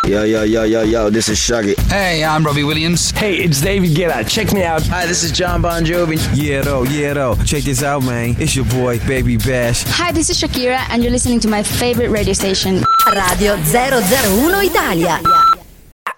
Yo, this is Shaggy. Hey, I'm Robbie Williams. Hey, it's David Guetta. Check me out. Hi, this is John Bon Jovi. Yeah, though. Check this out, man. It's your boy, Baby Bash. Hi, this is Shakira, and you're listening to my favorite radio station. Radio 001 Italia.